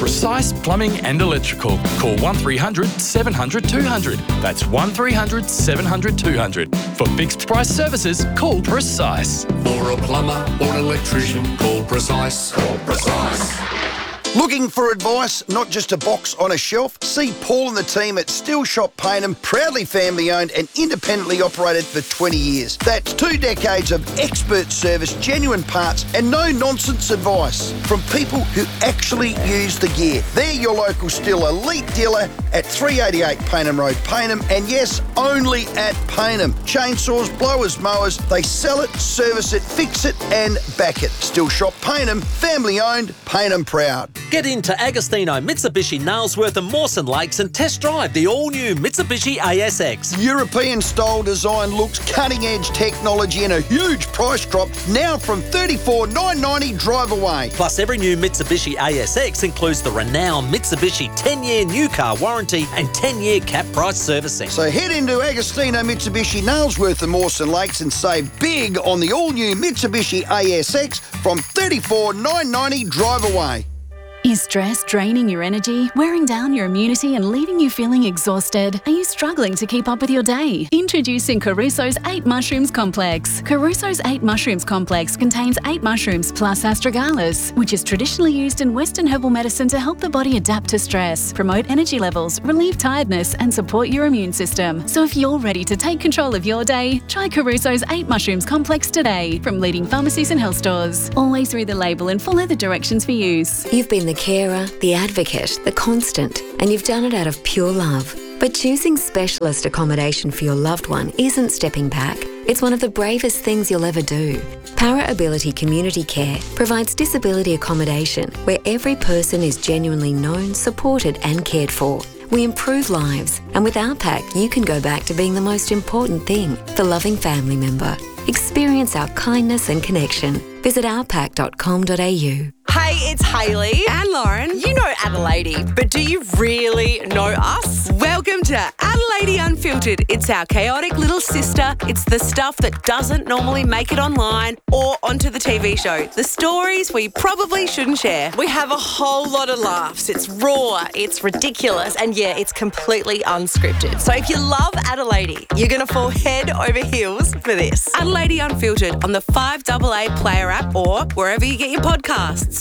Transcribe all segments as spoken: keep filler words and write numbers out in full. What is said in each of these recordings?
Precise Plumbing and Electrical. Call one three hundred seven hundred two hundred. That's one three hundred seven hundred two hundred. For fixed price services, call Precise. For a plumber or an electrician, call Precise. Call Precise. Looking for advice, not just a box on a shelf? See Paul and the team at Steel Shop Payneham, proudly family owned and independently operated for twenty years. That's two decades of expert service, genuine parts and no nonsense advice from people who actually use the gear. They're your local Steel Elite dealer at three eighty-eight Payneham Road, Payneham, and yes, only at Payneham. Chainsaws, blowers, mowers, they sell it, service it, fix it and back it. Steel Shop Payneham, family owned, Payneham proud. Get into Agostino, Mitsubishi, Nailsworth and Mawson Lakes and test drive the all-new Mitsubishi A S X. European-style design looks, cutting-edge technology and a huge price drop now from thirty-four thousand nine hundred ninety dollars drive away. Plus, every new Mitsubishi A S X includes the renowned Mitsubishi ten-year new car warranty and ten-year cap price servicing. So head into Agostino, Mitsubishi, Nailsworth and Mawson Lakes and save big on the all-new Mitsubishi A S X from thirty-four thousand nine hundred ninety dollars drive away. Is stress draining your energy, wearing down your immunity and leaving you feeling exhausted? Are you struggling to keep up with your day? Introducing Caruso's eight Mushrooms Complex. Caruso's eight Mushrooms Complex contains eight mushrooms plus astragalus, which is traditionally used in Western herbal medicine to help the body adapt to stress, promote energy levels, relieve tiredness and support your immune system. So if you're ready to take control of your day, try Caruso's eight Mushrooms Complex today from leading pharmacies and health stores. Always read the label and follow the directions for use. You've been the carer, the advocate, the constant, and you've done it out of pure love. But choosing specialist accommodation for your loved one isn't stepping back. It's one of the bravest things you'll ever do. Para Ability Community Care provides disability accommodation where every person is genuinely known, supported and cared for. We improve lives, and with our pack, you can go back to being the most important thing, the loving family member. Experience our kindness and connection. Visit our pack dot com dot a u. Hey, it's Hayley and Lauren. You know Adelaide, but do you really know us? Welcome to Adelaide Unfiltered. It's our chaotic little sister. It's the stuff that doesn't normally make it online or onto the T V show. The stories we probably shouldn't share. We have a whole lot of laughs. It's raw, it's ridiculous, and yeah, it's completely unscripted. So if you love Adelaide, you're going to fall head over heels for this. Adelaide Unfiltered on the five A A Player app or wherever you get your podcasts.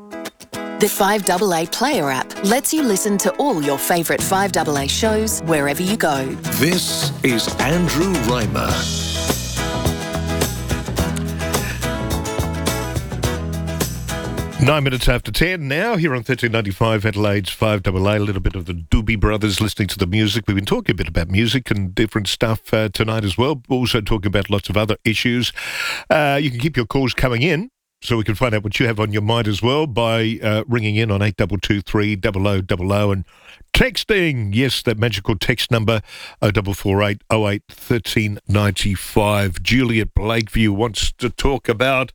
The five A A Player app lets you listen to all your favourite five A A shows wherever you go. This is Andrew Raymer. Nine minutes after ten now, here on thirteen ninety-five Adelaide's five A A, a little bit of the Doobie Brothers listening to the music. We've been talking a bit about music and different stuff uh, tonight as well, also talking about lots of other issues. Uh, you can keep your calls coming in, so we can find out what you have on your mind as well by uh, ringing in on eight two two three zero zero zero zero and texting, yes, that magical text number oh four four eight oh eight one three nine five. Juliet Blakeview wants to talk about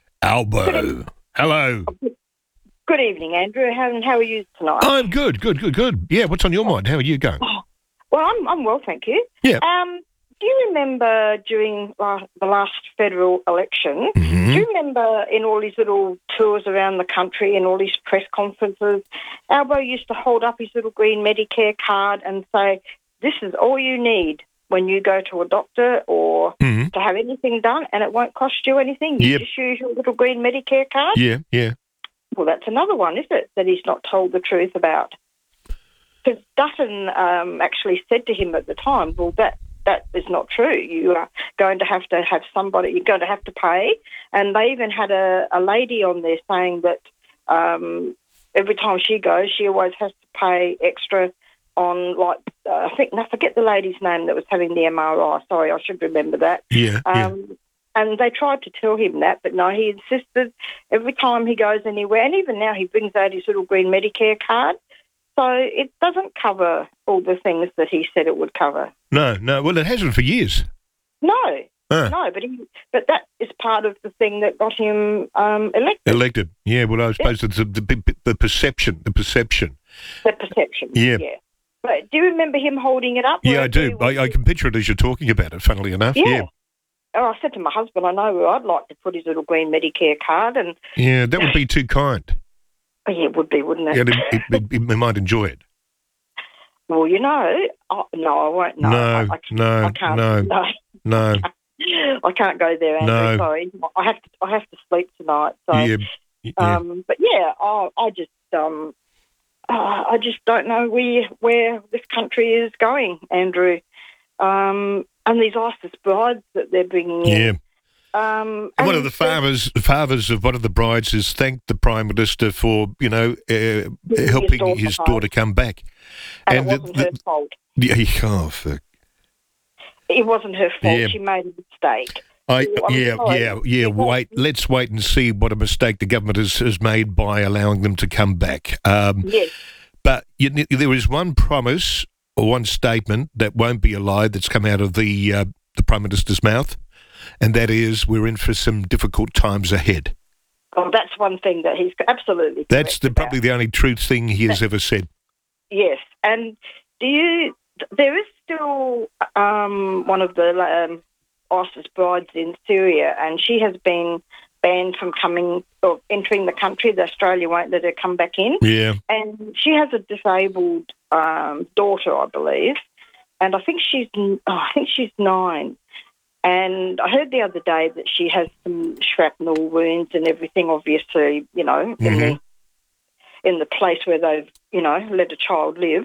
Albo. Hello. Good evening, Andrew. How, how are you tonight? I'm good, good, good, good. Yeah, what's on your mind? How are you going? Oh, well, I'm I'm well, thank you. Yeah. Um, do you remember during last, the last federal election, mm-hmm. do you remember in all these little tours around the country and all these press conferences, Albo used to hold up his little green Medicare card and say, this is all you need when you go to a doctor or mm-hmm. to have anything done, and it won't cost you anything. You yep. just use your little green Medicare card. Yeah, yeah. Well, that's another one, is it, that he's not told the truth about? Because Dutton um, actually said to him at the time, well, that, that is not true. You are going to have to have somebody, you're going to have to pay. And they even had a, a lady on there saying that um, every time she goes, she always has to pay extra on, like, uh, I think, I forget the lady's name that was having the M R I. Sorry, I should remember that. Yeah, um, yeah. And they tried to tell him that, but no, he insisted every time he goes anywhere, and even now he brings out his little green Medicare card. So it doesn't cover all the things that he said it would cover. No, no. Well, it hasn't for years. No, uh. no, but he, but that is part of the thing that got him um, elected. Elected, yeah. Well, I suppose yeah. it's the, the, the perception, the perception. The perception, yeah. yeah. But do you remember him holding it up? Yeah, I do. I, I can picture it as you're talking about it, funnily enough. Yeah. yeah. Oh, I said to my husband, I know where I'd like to put his little green Medicare card. And yeah, that would be too kind. Oh, yeah, it would be, wouldn't it? Yeah, it, it, it, it might enjoy it. Well, you know, oh, no, I won't. No, No, I, I, no, I can't. no, no. no. I can't go there, Andrew. No. Sorry, I have to. I have to sleep tonight. So, Yeah, yeah. um, but yeah, I, I just, um, uh, I just don't know where where this country is going, Andrew. Um, and these ISIS brides that they're bringing in. Yeah. Um, And one and of the fathers, fathers of one of the brides has thanked the Prime Minister for, you know, uh, helping daughter his home. daughter come back. and, the- it wasn't the- her fault. Yeah, oh, fuck. It wasn't her fault. Yeah. She made a mistake. I, I'm yeah, sorry. yeah, yeah. Wait, let's wait and see what a mistake the government has, has made by allowing them to come back. Um, Yes. But you, there is one promise or one statement that won't be a lie that's come out of the uh, the Prime Minister's mouth, and that is we're in for some difficult times ahead. Oh, that's one thing that he's absolutely. That's correct the, about. probably the only truth thing he has ever said. Yes, and do you? There is still um, one of the um, ISIS brides in Syria, and she has been banned from coming or entering the country. The Australia won't let her come back in. Yeah. And she has a disabled um, daughter, I believe, and I think she's oh, I think she's nine. And I heard the other day that she has some shrapnel wounds and everything. Obviously, you know, in the in the place where they've you know let a child live.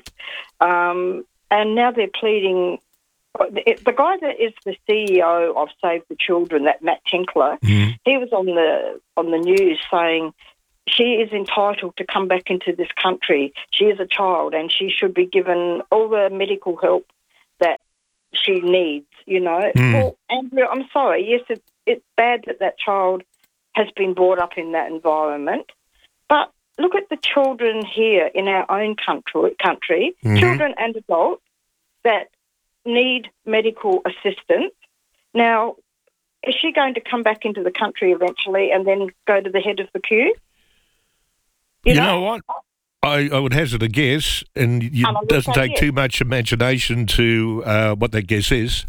Um, and now they're pleading. The guy that is the C E O of Save the Children, that Matt Tinkler, mm-hmm. he was on the on the news saying she is entitled to come back into this country. She is a child and she should be given all the medical help that she needs, you know. Mm. Well, Andrew, I'm sorry. Yes, it, it's bad that that child has been brought up in that environment. But look at the children here in our own country, country mm-hmm. children and adults that need medical assistance. Now, is she going to come back into the country eventually and then go to the head of the queue? You, you know? know what? I, I would hazard a guess, and it doesn't take yes. too much imagination to uh, what that guess is.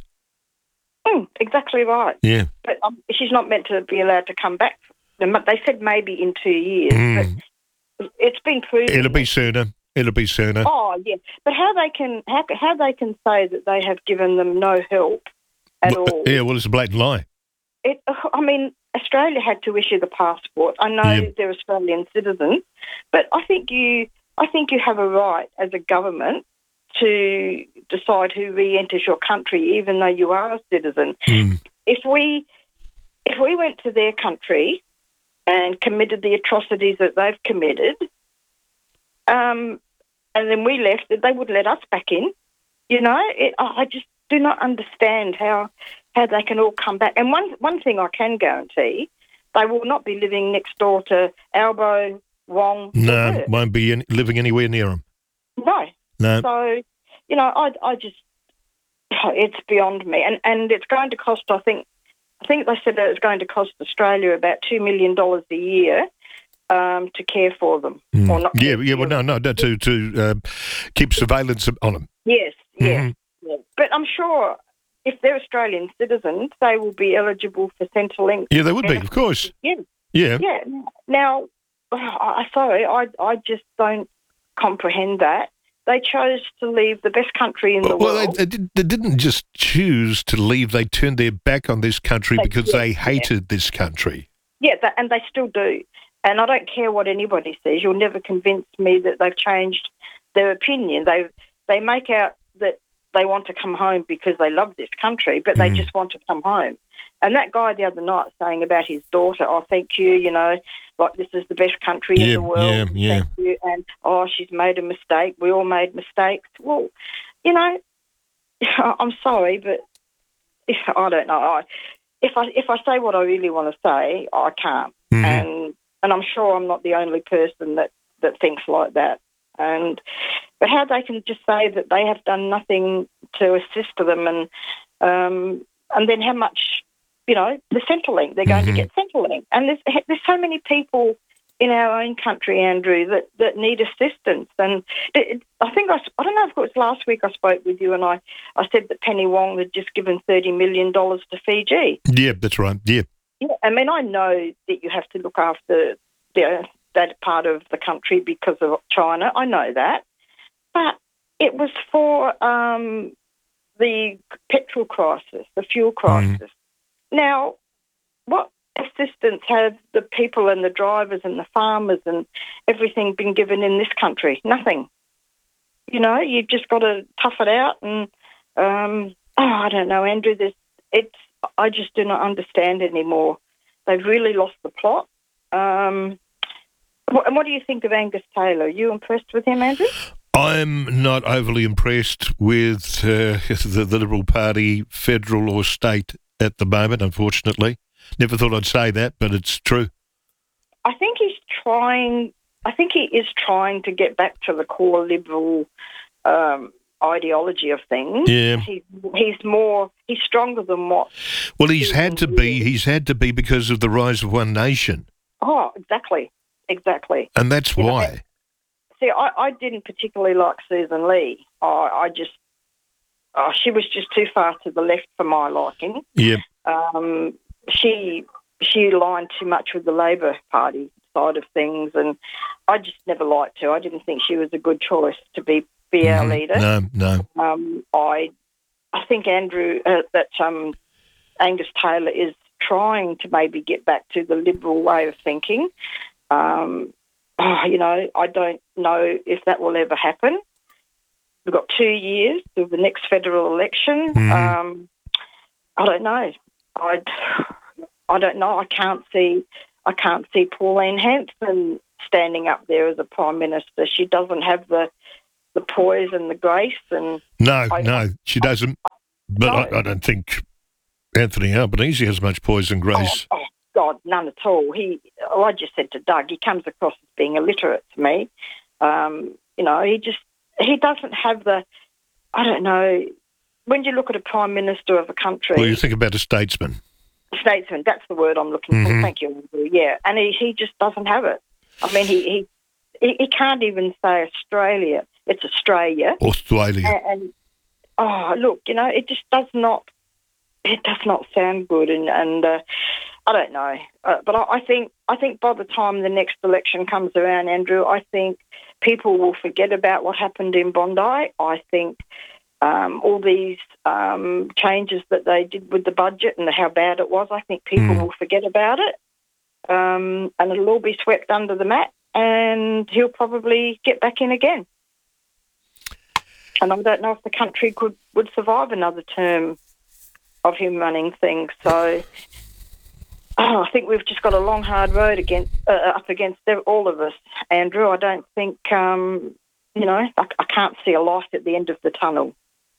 Mm, exactly right. Yeah. But um, she's not meant to be allowed to come back. They said maybe in two years, Mm. but it's been proven. It'll be sooner. It'll be sooner. Oh, yeah. But how they can how, how they can say that they have given them no help at well, all? Yeah, well, it's a blatant lie. It, I mean, Australia had to issue the passport. I know Yeah. they're Australian citizens, but I think you, I think you have a right as a government to decide who re-enters your country, even though you are a citizen. Mm. If we, if we went to their country and committed the atrocities that they've committed, um, and then we left, they would let us back in. You know, it, I just do not understand how how they can all come back. And one one thing I can guarantee, they will not be living next door to Albo, Wong. No, Burt. won't be in, living anywhere near them. No. No. So, you know, I I just it's beyond me, and and it's going to cost. I think I think they said that it's going to cost Australia about two million dollars a year. Um, to care for them, Mm. or not? Yeah, care yeah. for Well, no, no, no, to to uh, keep surveillance on them. Yes, yes, Mhm. yes. But I'm sure if they're Australian citizens, they will be eligible for Centrelink. Yeah, they would be, of course. Yeah, Yeah. yeah. Now, I sorry, I I just don't comprehend that. They chose to leave the best country in the Well, world. they, they, did, they didn't just choose to leave. They turned their back on this country They because did, they yeah. hated this country. Yeah, that, and they still do. And I don't care what anybody says. You'll never convince me that they've changed their opinion. They they make out that they want to come home because they love this country, but they Mm. just want to come home. And that guy the other night saying about his daughter, oh, thank you, you know, like this is the best country Yeah, in the world. yeah, yeah. Thank you. And, oh, she's made a mistake. We all made mistakes. Well, you know, I'm sorry, but I don't know. I, if I if I say what I really want to say, I can't. Mhm. And and I'm sure I'm not the only person that, that thinks like that. And but how they can just say that they have done nothing to assist them, and um, and then how much, you know, the Centrelink, they're going Mhm. to get Centrelink. And there's there's so many people in our own country, Andrew, that, that need assistance. And it, it, I think, I, I don't know if it was last week I spoke with you and I, I said that Penny Wong had just given thirty million dollars to Fiji. Yeah, that's right. Yeah. Yeah, I mean, I know that you have to look after the, that part of the country because of China. I know that. But it was for um, the petrol crisis, the fuel crisis. Mm. Now, what assistance have the people and the drivers and the farmers and everything been given in this country? Nothing. You know, you've just got to tough it out and, um, oh, I don't know, Andrew, there's, it's, I just do not understand anymore. They've really lost the plot. Um, and what do you think of Angus Taylor? Are you impressed with him, Andrew? I'm not overly impressed with uh, the, the Liberal Party, federal or state, at the moment, unfortunately. Never thought I'd say that, but it's true. I think he's trying, I think he is trying to get back to the core Liberal um, ideology of things. Yeah. He, he's more, he's stronger than what... Well, he's had to be, he's had to be because of the rise of One Nation. Oh, exactly, exactly. And that's you why. Know, see, I, I didn't particularly like Susan Lee. I, I just, oh, she was just too far to the left for my liking. Yep. Um, she she aligned too much with the Labor Party side of things, and I just never liked her. I didn't think she was a good choice to be, be mm-hmm. our leader. No, no. Um, I I think Andrew uh, that um, Angus Taylor is trying to maybe get back to the Liberal way of thinking. Um, oh, you know, I don't know if that will ever happen. We've got two years to the next federal election. Mm-hmm. Um, I don't know. I, I don't know. I can't see. I can't see Pauline Hanson standing up there as a prime minister. She doesn't have the the poise and the grace. And no, I, no, she doesn't. But no. I, I don't think Anthony Albanese has much poise and grace. Oh, oh God, none at all. He. Well, I just said to Doug, he comes across as being illiterate to me. Um, you know, he just he doesn't have the. I don't know. When you look at a prime minister of a country... Well, you think about a statesman. Statesman, that's the word I'm looking mm-hmm. for. Thank you, Andrew. Yeah, and he, he just doesn't have it. I mean, he, he he can't even say Australia. It's Australia. Australia. And, and, oh, look, you know, it just does not... It does not sound good, and, and uh, I don't know. Uh, but I, I think I think by the time the next election comes around, Andrew, I think people will forget about what happened in Bondi. I think... Um, all these um, changes that they did with the budget and how bad it was, I think people mm. will forget about it, um, and it'll all be swept under the mat, and he'll probably get back in again. And I don't know if the country could would survive another term of him running things. So oh, I think we've just got a long, hard road against uh, up against all of us, Andrew. I don't think, um, you know, I, I can't see a light at the end of the tunnel.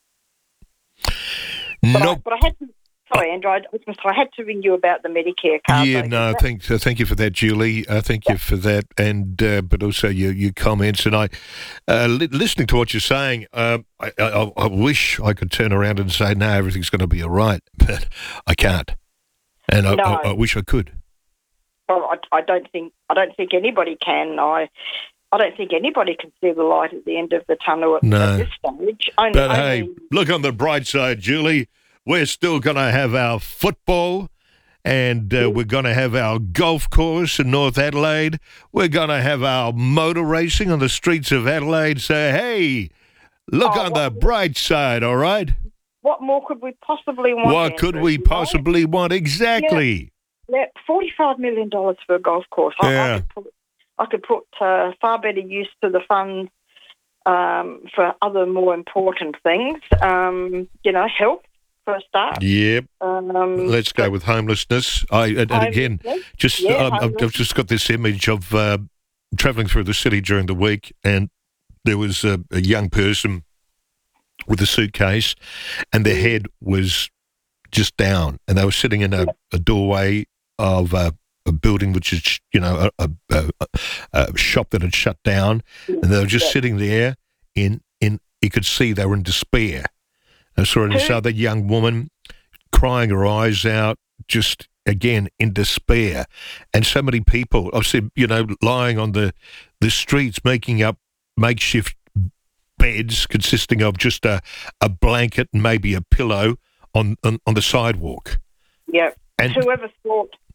But, nope. I, but I had to, sorry, Andrew, I, I had to ring you about the Medicare card. Yeah, though, no, thank, uh, thank you for that, Julie. Uh, thank yeah. you for that, and uh, but also your, your comments. And I, uh, li- listening to what you're saying, uh, I, I, I wish I could turn around and say, no, everything's going to be all right, but I can't. And I, no. I, I wish I could. Well, I, I don't think I don't think anybody can. I. I don't think anybody can see the light at the end of the tunnel at, no. at this stage. Only, but only... hey, look on the bright side, Julie. We're still going to have our football, and uh, we're going to have our golf course in North Adelaide. We're going to have our motor racing on the streets of Adelaide. So, hey, look oh, on what, the bright side, all right? What more could we possibly want? What Andrew, could we possibly know? want? Exactly. Yeah, yeah, forty-five million dollars for a golf course. I, yeah. I could put, I could put uh, far better use to the funds um, for other more important things. Um, you know, health for a start. Yep. Um, Let's go with homelessness. I and, and again, just yeah, um, I've, I've just got this image of uh, travelling through the city during the week, and there was a, a young person with a suitcase, and their head was just down, and they were sitting in a, a doorway of a, a building which is, you know, a, a, a, a shop that had shut down, and they were just yeah. sitting there in, in, you could see they were in despair. I saw this other young woman crying her eyes out, just, again, in despair. And so many people, I've seen, you know, lying on the, the streets, making up makeshift beds consisting of just a, a blanket and maybe a pillow on, on, on the sidewalk. Yeah. And whoever thought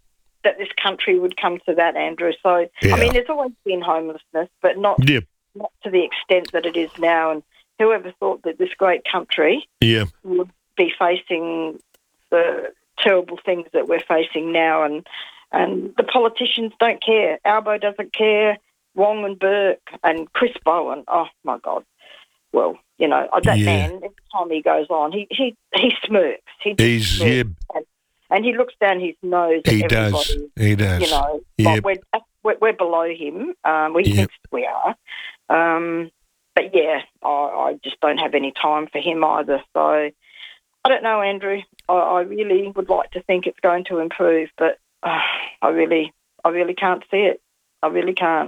that this country would come to that, Andrew. So, Yeah. I mean, there's always been homelessness, but not, Yep. not to the extent that it is now. And whoever thought that this great country Yeah. would be facing the terrible things that we're facing now, and and the politicians don't care. Albo doesn't care. Wong and Burke and Chris Bowen. Oh my God! Well, you know that Yeah. man. Every time he goes on, he he he smirks. He just He's smirks. yeah. And, and he looks down his nose at He everybody. does. He does. You know, Yeah. but we're, we're we're below him. Um, we Yep. think we are. Um, but yeah, I, I just don't have any time for him either. So. I don't know, Andrew. I, I really would like to think it's going to improve, but uh, I really, I really can't see it. I really can't.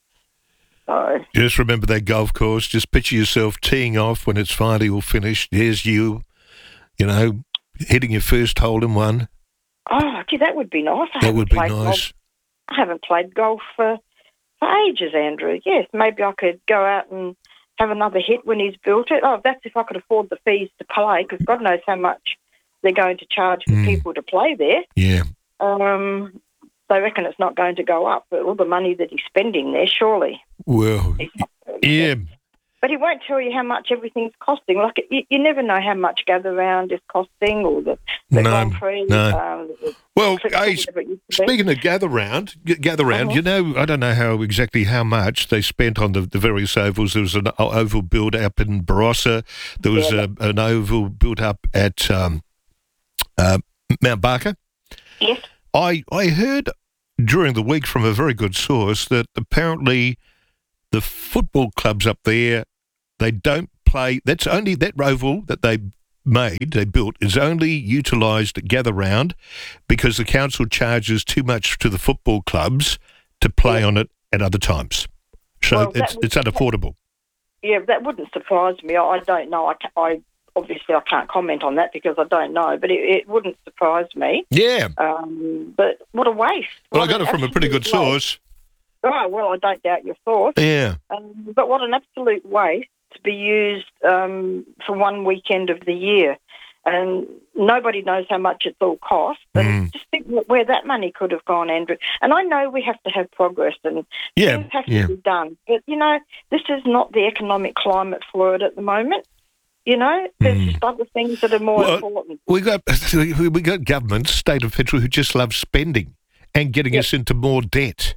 So Just remember that golf course. Just picture yourself teeing off when it's finally all finished. There's you, you know, hitting your first hole in one. oh, gee, that would be nice. I That haven't would be played nice. Golf. I haven't played golf for, for ages, Andrew. Yes, maybe I could go out and have another hit when he's built it. Oh, that's if I could afford the fees to play, because God knows how much they're going to charge for Mm. people to play there. Yeah. Um, they reckon it's not going to go up, but all the money that he's spending there, surely. Well, He's not doing yeah. it. But he won't tell you how much everything's costing. Like, you, you never know how much Gather Round is costing, or the, the No, Grand Prix. no. Um, the, Well, the- hey, whatever it used to be. speaking of gather round, g- gather round. Uh-huh. You know, I don't know how exactly how much they spent on the, the various ovals. There was an o- oval built up in Barossa. There was Yeah. a, an oval built up at um, uh, Mount Barker. Yes. I I heard during the week from a very good source that apparently the football clubs up there, they don't play. That's only that oval that they made, they built, is only utilised at Gather Round because the council charges too much to the football clubs to play on it at other times. So Well, that it's would- it's unaffordable. Yeah, that wouldn't surprise me. I, I don't know. I, ca- I obviously I can't comment on that because I don't know, but it, it wouldn't surprise me. Yeah. Um, but what a waste. Well, I What got an it from a pretty good absolute waste. source. Oh, well, I don't doubt your source. Yeah. Um, but what an absolute waste to be used um, for one weekend of the year. And nobody knows how much it's all cost. And Mm. just think where that money could have gone, Andrew. And I know we have to have progress and Yeah, things have yeah. to be done. But, you know, this is not the economic climate for it at the moment. You know, there's Mm. just other things that are more Well, important. We got we got governments, state and federal, who just love spending and getting Yep. us into more debt.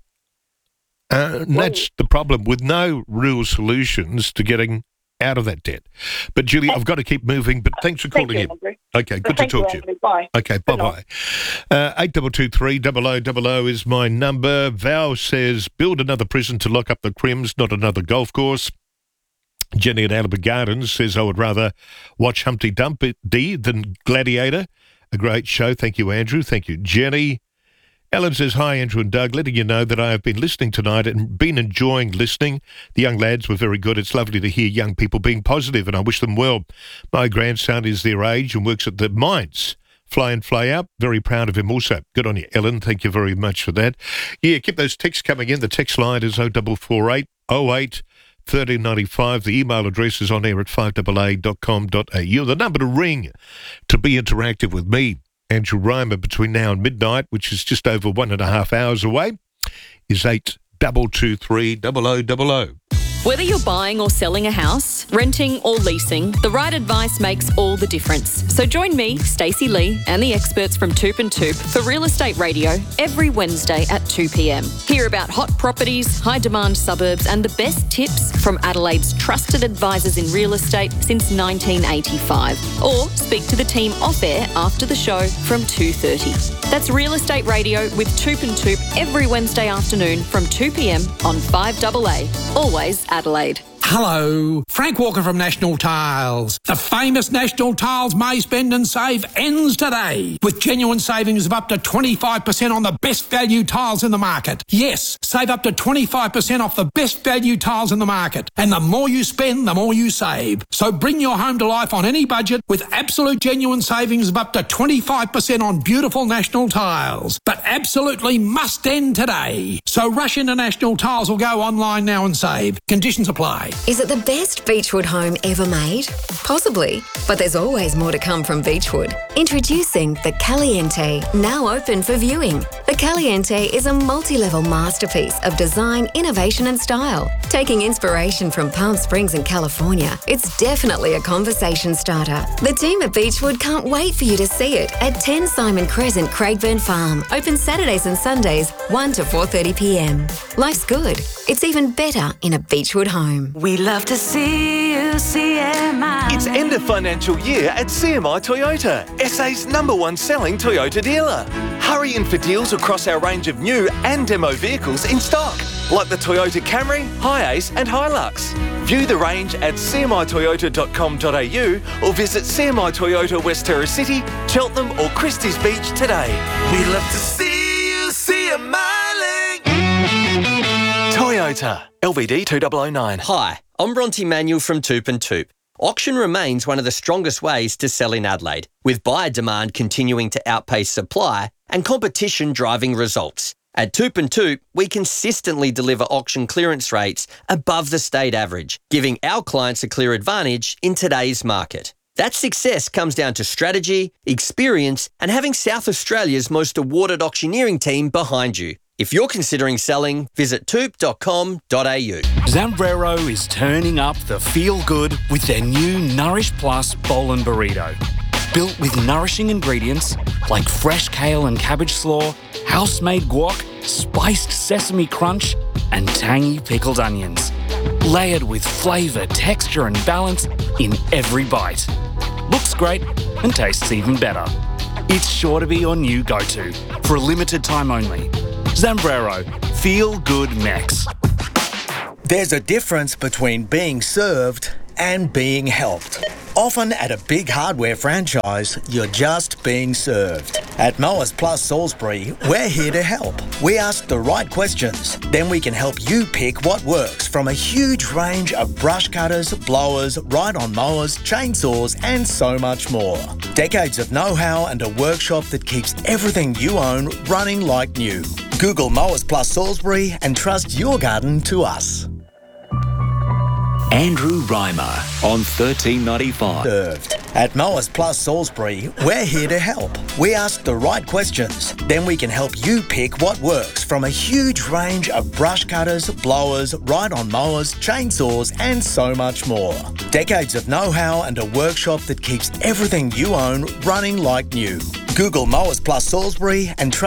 Uh, and that's the problem, with no real solutions to getting out of that debt. But Julie, I've got to keep moving. But thanks for Thank calling you, in. Andrew. Okay, good Thank to talk you, to you. Andrew. Bye. Okay, bye Good night. bye. Uh, eight two two three double o double o is my number. Val says, build another prison to lock up the crims, not another golf course. Jenny at Albert Gardens says, I would rather watch Humpty Dumpty than Gladiator. A great show. Thank you, Andrew. Thank you, Jenny. Ellen says, hi, Andrew and Doug, letting you know that I have been listening tonight and been enjoying listening. The young lads were very good. It's lovely to hear young people being positive, and I wish them well. My grandson is their age and works at the mines. Fly in, fly out. Very proud of him also. Good on you, Ellen. Thank you very much for that. Yeah, keep those texts coming in. The text line is oh four four eight oh eight one three nine five. The email address is on air at five a a dot com dot a u. The number to ring to be interactive with me, Andrew Reimer, between now and midnight, which is just over one and a half hours away, is eight two two three double o double o. Whether you're buying or selling a house, renting or leasing, the right advice makes all the difference. So join me, Stacey Lee, and the experts from Toop and Toop for Real Estate Radio every Wednesday at two p.m. Hear about hot properties, high-demand suburbs, and the best tips from Adelaide's trusted advisors in real estate since nineteen eighty-five. Or speak to the team off-air after the show from two thirty. That's Real Estate Radio with Toop and Toop every Wednesday afternoon from two p.m. on five A A. Always Adelaide. Hello, Frank Walker from National Tiles. The famous National Tiles May Spend and Save ends today with genuine savings of up to twenty-five percent on the best value tiles in the market. Yes, save up to twenty-five percent off the best value tiles in the market. And the more you spend, the more you save. So bring your home to life on any budget with absolute genuine savings of up to twenty-five percent on beautiful National Tiles. But absolutely must end today. So rush into National Tiles or go online now and save. Conditions apply. Is it the best Beechwood home ever made? Possibly, but there's always more to come from Beechwood. Introducing the Caliente, now open for viewing. The Caliente is a multi-level masterpiece of design, innovation and style. Taking inspiration from Palm Springs and California, it's definitely a conversation starter. The team at Beechwood can't wait for you to see it at ten Simon Crescent, Craigburn Farm. Open Saturdays and Sundays, one to four thirty p m. Life's good. It's even better in a Beechwood home. We love to see you, C M I. It's end of financial year at C M I Toyota, S A's number one selling Toyota dealer. Hurry in for deals across our range of new and demo vehicles in stock, like the Toyota Camry, Hiace and Hilux. View the range at c m i toyota dot com dot a u or visit C M I Toyota West Terrace City, Cheltenham or Christie's Beach today. We love to see you, C M I. Toyota, L V D two thousand nine. Hi, I'm Bronte Manuel from Toop and Toop. Auction remains one of the strongest ways to sell in Adelaide, with buyer demand continuing to outpace supply and competition driving results. At Toop and Toop, we consistently deliver auction clearance rates above the state average, giving our clients a clear advantage in today's market. That success comes down to strategy, experience, and having South Australia's most awarded auctioneering team behind you. If you're considering selling, visit toop dot com dot a u. Zambrero is turning up the feel-good with their new Nourish Plus Bowl and Burrito. Built with nourishing ingredients like fresh kale and cabbage slaw, house-made guac, spiced sesame crunch, and tangy pickled onions. Layered with flavour, texture and balance in every bite. Looks great and tastes even better. It's sure to be your new go-to for a limited time only. Zambrero, Feel Good Mex. There's a difference between being served and being helped. Often at a big hardware franchise, you're just being served. At Mowers Plus Salisbury, we're here to help. We ask the right questions, then we can help you pick what works from a huge range of brush cutters, blowers, ride-on mowers, chainsaws and so much more. Decades of know-how and a workshop that keeps everything you own running like new. Google Mowers Plus Salisbury and trust your garden to us. Andrew Reimer on thirteen ninety-five. Served. At Mowers Plus Salisbury, we're here to help. We ask the right questions, then we can help you pick what works from a huge range of brush cutters, blowers, ride-on mowers, chainsaws and so much more. Decades of know-how and a workshop that keeps everything you own running like new. Google Mowers Plus Salisbury and trust